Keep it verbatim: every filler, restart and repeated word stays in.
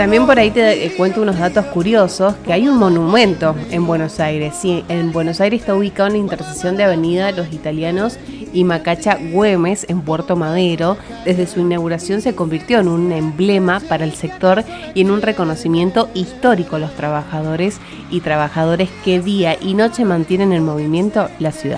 también por ahí te eh, cuento unos datos curiosos, que hay un monumento en Buenos Aires. Sí, en Buenos Aires está ubicado en la intersección de Avenida Los Italianos y Macacha Güemes, en Puerto Madero. Desde su inauguración se convirtió en un emblema para el sector y en un reconocimiento histórico a los trabajadores y trabajadores que día y noche mantienen en movimiento la ciudad.